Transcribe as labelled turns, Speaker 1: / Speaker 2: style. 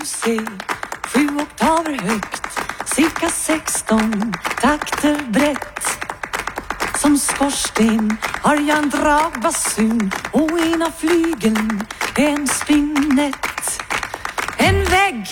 Speaker 1: se 7 oktaver högt, cirka 16 takter brett. Som skorsten har jag en dragbasun och ena flygeln en spinett. En vägg